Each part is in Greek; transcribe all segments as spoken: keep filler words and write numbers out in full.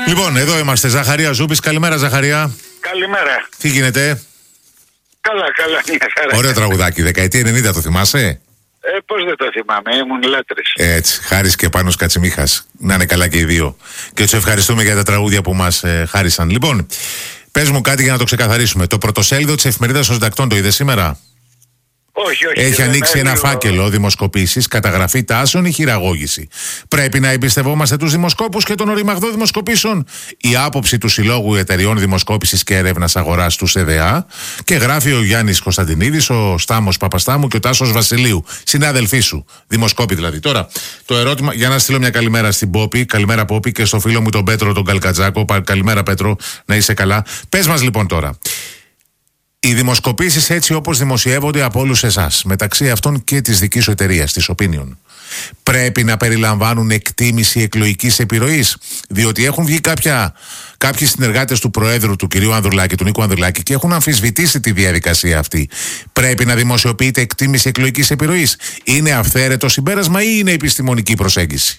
Λοιπόν, εδώ είμαστε. Ζαχαρία Ζούπης. Καλημέρα, Ζαχαρία. Καλημέρα. Τι γίνεται? Καλά, καλά, μια χαρά. Ωραίο τραγουδάκι. Δεκαετία ενενήντα, το θυμάσαι? Ε, πώς δεν το θυμάμαι, ήμουν λάτρης. Έτσι, Χάρης και Πάνος Κατσιμίχας. Να είναι καλά και οι δύο. Και τους ευχαριστούμε για τα τραγούδια που μας ε, χάρισαν. Λοιπόν, πες μου κάτι για να το ξεκαθαρίσουμε. Το πρωτοσέλιδο της εφημερίδας των συντακτών το είδες σήμερα? Όχι, όχι. Έχει ανοίξει ένα λίγο... φάκελο δημοσκοπήσεις, καταγραφή τάσεων ή χειραγώγηση. Πρέπει να εμπιστευόμαστε τους δημοσκόπους και τον οριμαγδό δημοσκοπήσεων? Η άποψη του Συλλόγου Εταιριών Δημοσκόπησης και Έρευνας Αγοράς του ΣΕΔΕΑ. Και γράφει ο Γιάννης Κωνσταντινίδης, ο Στάμος Παπαστάμου και ο Τάσος Βασιλείου. Συνάδελφοί σου, δημοσκόποι δηλαδή. Τώρα, το ερώτημα, για να στείλω μια καλημέρα στην Πόπη, καλημέρα Πόπη, και στο φίλο μου τον Πέτρο τον Καλκατζάκο. Καλημέρα Πέτρο, να είσαι καλά. Πες μας λοιπόν τώρα. Οι δημοσκοπήσεις έτσι όπως δημοσιεύονται από όλους εσάς, μεταξύ αυτών και της δικής σου εταιρείας, της Opinion, πρέπει να περιλαμβάνουν εκτίμηση εκλογικής επιρροής? Διότι έχουν βγει κάποια, κάποιοι συνεργάτες του Προέδρου, του κυρίου Ανδρουλάκη, του Νίκου Ανδρουλάκη, και έχουν αμφισβητήσει τη διαδικασία αυτή. Πρέπει να δημοσιοποιείται εκτίμηση εκλογικής επιρροής? Είναι αυθαίρετο συμπέρασμα ή είναι επιστημονική προσέγγιση?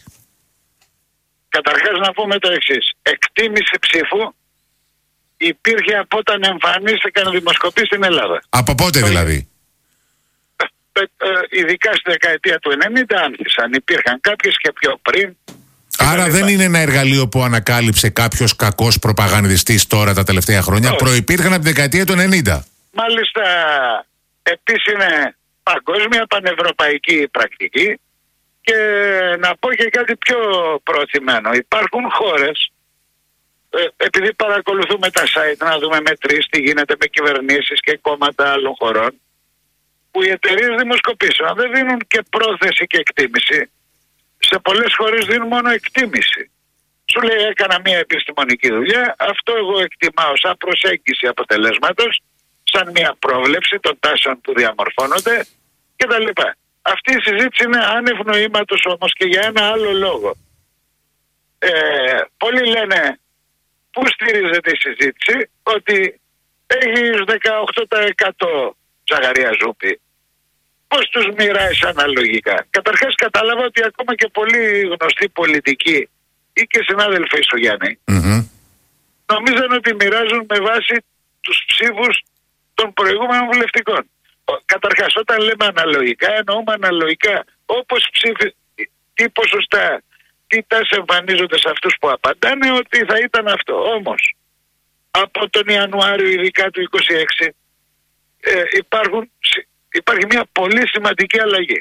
Καταρχάς να πούμε το εξής. Εκτίμηση ψήφου υπήρχε από όταν εμφανίστηκαν δημοσκοπήσεις στην Ελλάδα. Από πότε δηλαδή? Ε, ε, ειδικά στη δεκαετία του ενενήντα άνθησαν. Υπήρχαν κάποιες και πιο πριν. Άρα δεν λοιπά. Είναι ένα εργαλείο που ανακάλυψε κάποιος κακός προπαγανδιστής τώρα τα τελευταία χρόνια. Όχι. Προϋπήρχαν από τη δεκαετία του ενενήντα. Μάλιστα, επίσης είναι παγκόσμια, πανευρωπαϊκή πρακτική. Και να πω και κάτι πιο προωθημένο. Υπάρχουν χώρες, επειδή παρακολουθούμε τα site να δούμε μετρήσεις τι γίνεται με κυβερνήσεις και κόμματα άλλων χωρών, που οι εταιρείες δημοσκοπήσεων δεν δίνουν και πρόθεση και εκτίμηση. Σε πολλές χώρες δίνουν μόνο εκτίμηση. Σου λέει έκανα μια επιστημονική δουλειά, αυτό εγώ εκτιμάω σαν προσέγγιση αποτελέσματος, σαν μια πρόβλεψη των τάσεων που διαμορφώνονται κτλ. Αυτή η συζήτηση είναι άνευ νοήματος όμως και για ένα άλλο λόγο. Ε, πολλοί λένε πού στηρίζεται η συζήτηση, ότι έχεις δεκαοκτώ τοις εκατό Ζαχαρία Ζούπη. Πώς τους μοιράζεις αναλογικά? Καταρχάς κατάλαβα ότι ακόμα και πολύ γνωστοί πολιτικοί ή και συνάδελφοι σου Γιάννη mm-hmm. νομίζαν ότι μοιράζουν με βάση τους ψήφους των προηγούμενων βουλευτικών. Καταρχάς όταν λέμε αναλογικά εννοούμε αναλογικά όπως ψήφι, τι ποσοστά, τι τάσεις εμφανίζονται σε αυτούς που απαντάνε, ότι θα ήταν αυτό. Όμως από τον Ιανουάριο ειδικά του είκοσι έξι ε, υπάρχουν, υπάρχει μια πολύ σημαντική αλλαγή.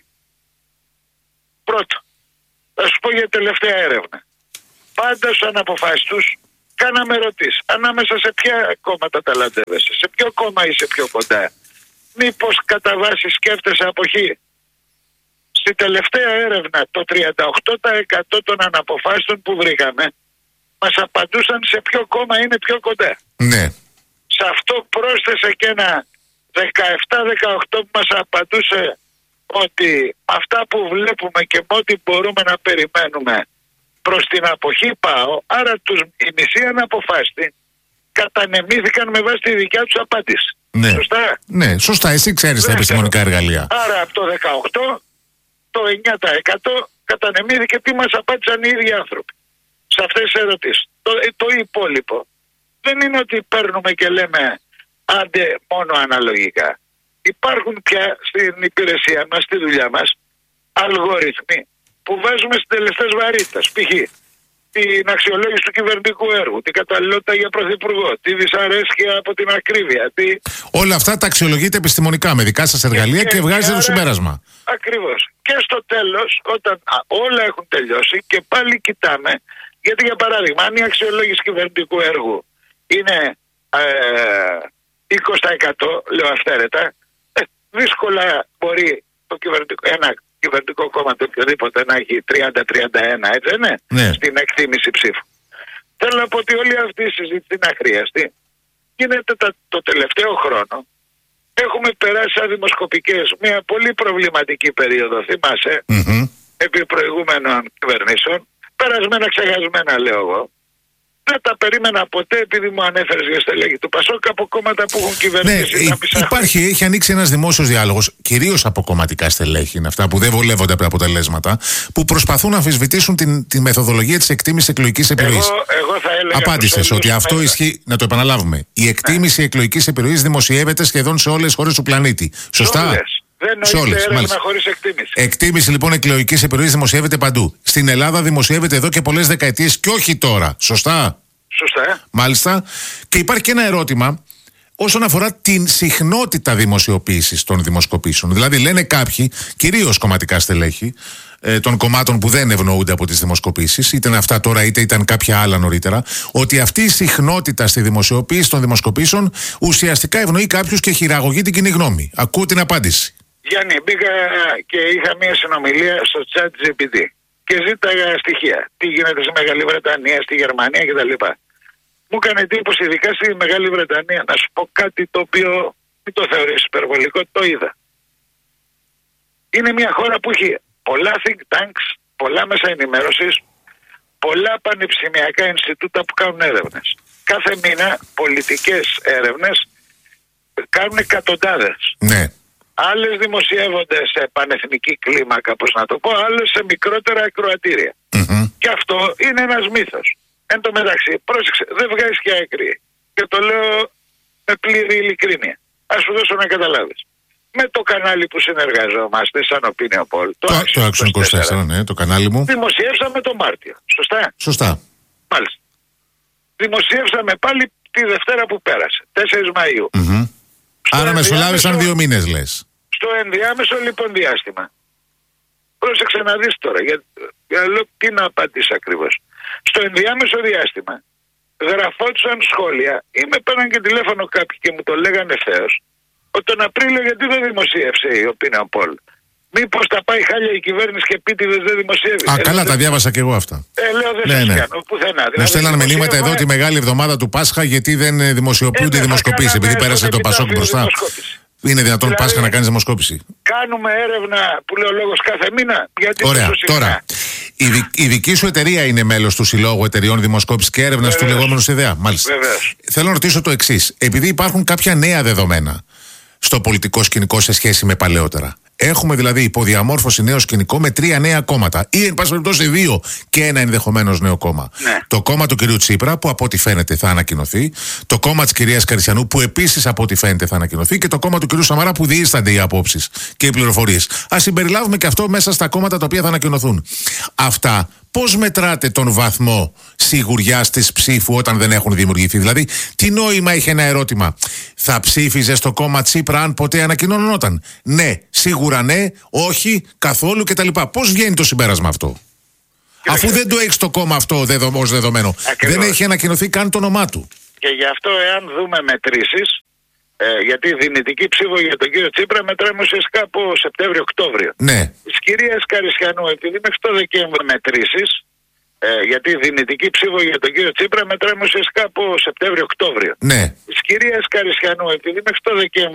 Πρώτο, θα σου πω για τελευταία έρευνα. Πάντα στους αναποφάσιστους κάναμε ερωτήσεις. Ανάμεσα σε ποια κόμματα ταλαντεύεσαι, σε ποιο κόμμα είσαι πιο κοντά, μήπως κατά βάση σκέφτεσαι αποχή? Στη τελευταία έρευνα το τριάντα οκτώ τοις εκατό των αναποφάσιστων που βρήκαμε μας απαντούσαν σε ποιο κόμμα είναι πιο κοντά. Ναι. Σε αυτό πρόσθεσε και ένα δεκαεπτά δεκαοκτώ που μας απαντούσε ότι αυτά που βλέπουμε και με ό,τι μπορούμε να περιμένουμε προς την αποχή πάω. Άρα τους, οι μισοί αναποφάσιστοι κατανεμήθηκαν με βάση τη δικιά τους απάντηση. Ναι. Σωστά. Ναι, σωστά. Εσύ ξέρεις τα επιστημονικά εργαλεία. Άρα από το δεκαοκτώ το εννιά τοις εκατό κατανεμήθηκε τι μας απάντησαν οι ίδιοι άνθρωποι σε αυτές τις ερωτήσεις. Το, το υπόλοιπο δεν είναι ότι παίρνουμε και λέμε άντε μόνο αναλογικά. Υπάρχουν πια στην υπηρεσία μας, στη δουλειά μας, αλγόριθμοι που βάζουμε στις τελεστές βαρύτητας. Π.χ. την αξιολόγηση του κυβερνητικού έργου, την καταλληλότητα για πρωθυπουργό, τη δυσαρέσκεια από την ακρίβεια. Τη... Όλα αυτά τα αξιολογείτε επιστημονικά με δικά σας εργαλεία και, και, και βγάζετε το συμπέρασμα. Ακριβώς. Και στο τέλος, όταν α, όλα έχουν τελειώσει και πάλι κοιτάμε, γιατί για παράδειγμα, αν η αξιολόγηση κυβερνητικού έργου είναι ε, είκοσι τοις εκατό, λέω αυθαίρετα, ε, δύσκολα μπορεί το κυβερνητικό, ένα κυβερνητικό κόμμα το οποιοδήποτε να έχει τριάντα τριάντα ένα, έτσι δεν είναι, ναι, στην εκτίμηση ψήφου. Θέλω να πω ότι όλη αυτή η συζήτηση είναι αχρίαστη. Γίνεται τα, το τελευταίο χρόνο. Έχουμε περάσει σαν δημοσκοπικές μια πολύ προβληματική περίοδο, θυμάσαι, mm-hmm. επί προηγούμενων κυβερνήσεων, περασμένα ξεχασμένα λέω εγώ. Δεν τα περίμενα ποτέ επειδή μου ανέφερες για στελέχη του Πασόκ από κόμματα που έχουν κυβερνήσει. Ναι, υπάρχει, έχει ανοίξει ένας δημόσιος διάλογος, κυρίως από κομματικά στελέχη, είναι αυτά που δεν βολεύονται από τα αποτελέσματα, που προσπαθούν να αμφισβητήσουν την, τη μεθοδολογία της εκτίμησης εκλογικής επιρροής. Εγώ, εγώ θα έλεγα. Απάντησες ότι αυτό ισχύει. Να το επαναλάβουμε. Η εκτίμηση ναι. εκλογικής επιρροής δημοσιεύεται σχεδόν σε όλες τις χώρες του πλανήτη. Σωστά. Όλες. Δεν νοείται έρευνα χωρίς εκτίμηση. Εκτίμηση λοιπόν εκλογικής επιρροής δημοσιεύεται παντού. Στην Ελλάδα δημοσιεύεται εδώ και πολλές δεκαετίες και όχι τώρα. Σωστά. Σωστά. Ε? Μάλιστα. Και υπάρχει και ένα ερώτημα όσον αφορά την συχνότητα δημοσιοποίησης των δημοσκοπήσεων. Δηλαδή λένε κάποιοι, κυρίως κομματικά στελέχη, ε, των κομμάτων που δεν ευνοούνται από τις δημοσκοπήσεις, είτε είναι αυτά τώρα είτε ήταν κάποια άλλα νωρίτερα, ότι αυτή η συχνότητα στη δημοσιοποίηση των δημοσκοπήσεων ουσιαστικά ευνοεί κάποιους και χειραγωγεί την κοινή γνώμη. Ακούω την απάντηση. Γιάννη, μπήκα και είχα μια συνομιλία στο chat τζι πι τι και ζήταγα στοιχεία. Τι γίνεται στη Μεγάλη Βρετανία, στη Γερμανία κτλ. Μου έκανε εντύπωση, ειδικά στη Μεγάλη Βρετανία, να σου πω κάτι το οποίο μην το θεωρείς υπερβολικό, το είδα. Είναι μια χώρα που έχει πολλά think tanks, πολλά μέσα ενημέρωσης, πολλά πανεπιστημιακά Ινστιτούτα που κάνουν έρευνες. Κάθε μήνα πολιτικές έρευνες κάνουν εκατοντάδες. Ναι. Άλλες δημοσιεύονται σε πανεθνική κλίμακα, πώς να το πω, άλλες σε μικρότερα ακροατήρια. Mm-hmm. Και αυτό είναι ένας μύθος. Εν τω μεταξύ, πρόσεξε, δεν βγάζεις και άκρη. Και το λέω με πλήρη ειλικρίνεια. Ας σου δώσω να καταλάβεις. Με το κανάλι που συνεργαζόμαστε, σαν Opinion Poll, το, το Action είκοσι τέσσερα, ναι, το κανάλι μου. Δημοσιεύσαμε το Μάρτιο. Σωστά. Σωστά. Μάλιστα. Δημοσιεύσαμε πάλι τη Δευτέρα που πέρασε, τέσσερις Μαΐου. Mm-hmm. Άρα μεσολάβησαν δύο μήνες, λες. Στο ενδιάμεσο λοιπόν διάστημα. Πρόσεξε να δεις τώρα, για, για λέω τι να απαντήσω ακριβώς. Στο ενδιάμεσο διάστημα γραφόντουσαν σχόλια ή με πέραν και τηλέφωνο κάποιοι και μου το λέγανε ευθέως ότι τον Απρίλιο γιατί δεν δημοσίευσε η Opinion Poll. Μήπως τα πάει χάλια η κυβέρνηση και επίτηδες δεν δημοσιεύει. Α, ε, καλά, δεν... τα διάβασα και εγώ αυτά. Ε, λέω δεν ναι, σας ναι. κάνω πουθενά. Να Δηλαδή, στέλναν μηνύματα εδώ τη μεγάλη εβδομάδα του Πάσχα γιατί δεν δημοσιοποιούνται οι δημοσκοπήσεις, επειδή πέρασε το Πασόκ μπροστά. Είναι δυνατόν δηλαδή, Πάσχα να κάνεις δημοσκόπηση? Κάνουμε έρευνα που λέει ο λόγος κάθε μήνα. Γιατί ωραία, τώρα. Η, δι, η δική σου εταιρεία είναι μέλος του Συλλόγου Εταιρεών Δημοσκόπησης και Έρευνας του λεγόμενου ΣΥΔΕΑ. Μάλιστα. Βεβαίως. Θέλω να ρωτήσω το εξής. Επειδή υπάρχουν κάποια νέα δεδομένα στο πολιτικό σκηνικό σε σχέση με παλαιότερα. Έχουμε δηλαδή υποδιαμόρφωση νέο σκηνικό με τρία νέα κόμματα. Ή εν πάση περιπτώσει δύο και ένα ενδεχομένως νέο κόμμα. Ναι. Το κόμμα του κυρίου Τσίπρα, που από ό,τι φαίνεται θα ανακοινωθεί. Το κόμμα της κυρίας Καρισιανού, που επίσης από ό,τι φαίνεται θα ανακοινωθεί. Και το κόμμα του κυρίου Σαμαρά, που διήστανται οι απόψεις και οι πληροφορίες. Ας συμπεριλάβουμε και αυτό μέσα στα κόμματα τα οποία θα ανακοινωθούν. Αυτά. Πώς μετράτε τον βαθμό σιγουριάς της ψήφου όταν δεν έχουν δημιουργηθεί? Δηλαδή, τι νόημα είχε ένα ερώτημα? Θα ψήφιζε στο κόμμα Τσίπρα αν ποτέ ανακοινωνόταν? Ναι, σίγουρα ναι, όχι, καθόλου κτλ. Πώς βγαίνει το συμπέρασμα αυτό? Και αφού δεν το έχει το κόμμα αυτό δεδο, ως δεδομένο. Ακριβώς. Δεν έχει ανακοινωθεί καν το όνομά του. Και γι' αυτό, εάν δούμε μετρήσεις, ε, γιατί η δυνητική ψήφο για τον κύριο Τσίπρα μετράμε ουσιαστικά από Σεπτέμβριο-Οκτώβριο. Ναι. Της κυρίας Καρισιανού, επειδή μέχρι το Δεκέμβριο μετρήσεις, ε, γιατί η δυνητική ψήφο για τον κύριο Τσίπρα μετράμε ουσιαστικά από Σεπτέμβριο-Οκτώβριο. Ναι. Της κυρίας Καρισιανού, επειδή μέχρι το Δεκέμβριο